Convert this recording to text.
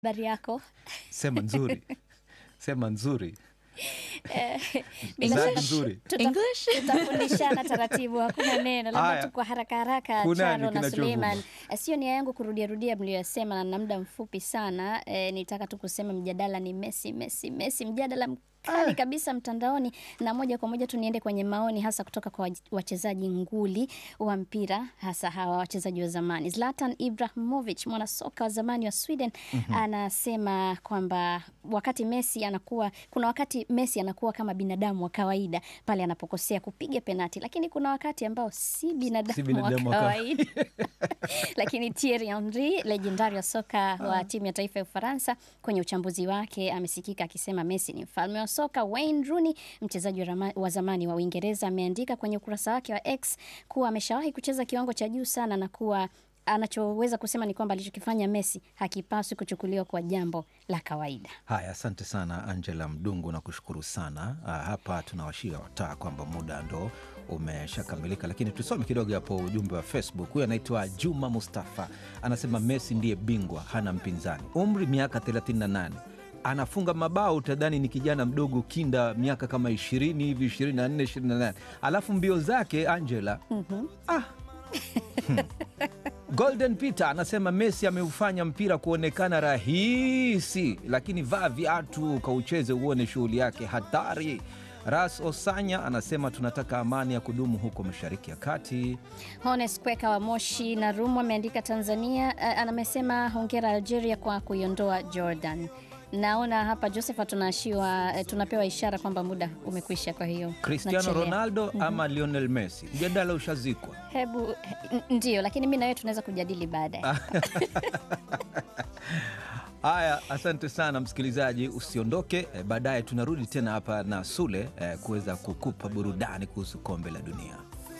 Habari yako? Sema nzuri. Sema nzuri. Bila Zaki shaka nzuri. tutafundishana taratibu, hakuna neno. Labda Haya. tu kwa haraka haraka, Kunani Charo na kinachovuma? Suleiman. Sio nia yangu kurudia mliyosema na muda mfupi sana. Nitaka tu kusema mjadala ni Messi. Mjadala mkali kabisa mtandaoni, na moja kwa moja tuniende kwenye maoni hasa kutoka kwa wachezaji nguli wa mpira, hasa hawa wachezaji wa zamani. Zlatan Ibrahimovic, mwanasoka wa zamani wa Sweden, anasema kwamba kuna wakati Messi anakuwa kama binadamu wa kawaida pale anapokosea kupiga penati, lakini kuna wakati ambao si binadamu wa kawaida. Lakini Thierry Henry, legendari wa soka wa timu ya taifa ya Ufaransa, kwenye uchambuzi wake amesikika akisema Messi ni mfalme wa soka. Wayne Rooney, mchezaji wa zamani wa Uingereza, ameandika kwenye ukurasa wake wa X kuwa ameshawahi kucheza kiwango cha juu sana, na kuwa anachoweza kusema ni kwamba alichokifanya Messi hakipaswi kuchukuliwa kwa jambo la kawaida. Haya, asante sana Angela Mdungu, na kushukuru sana. Hapa tunawashia wataa kwamba muda ndo umeshakamilika, lakini tusome kidogo hapo ujumbe wa Facebook. Huyu anaitwa Juma Mustafa, anasema Messi ndiye bingwa, hana mpinzani. Umri miaka 38, anafunga mabao utadhani ni kijana mdogo kinda, miaka kama 20 hivi, 24, 28. Alafu mbio zake Angela, Golden Peter anasema Messi ameufanya mpira kuonekana rahisi, lakini vaa viatu kaucheze uone shughuli yake hatari. Ras Osanya anasema tunataka amani ya kudumu huko Mashariki ya Kati. Hones Kweka wa Moshi na Rumu ameandika Tanzania, anamesema hongera Algeria kwa kuiondoa Jordan. Naona hapa Joseph tunapewa ishara kwamba muda umekwisha, kwa hiyo Cristiano Ronaldo ama Lionel Messi, mjadala ushazikwa. Ndio, lakini mimi na wewe tunaweza kujadili baadaye. Haya, asante sana msikilizaji, usiondoke. Baadaye tunarudi tena hapa na Sule kuweza kukupa burudani kuhusu kombe la dunia.